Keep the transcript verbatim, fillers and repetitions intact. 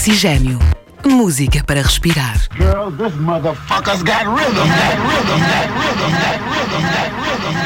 Oxigênio. Música para respirar. Girl, this motherfucker's got rhythm, got rhythm, got rhythm, got rhythm, got rhythm.